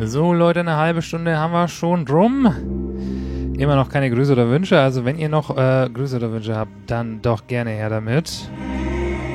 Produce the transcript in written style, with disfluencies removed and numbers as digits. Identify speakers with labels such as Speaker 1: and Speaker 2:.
Speaker 1: So, Leute, eine halbe Stunde haben wir schon drum. Immer noch keine Grüße oder Wünsche. Also, wenn ihr noch Grüße oder Wünsche habt, dann doch gerne her damit.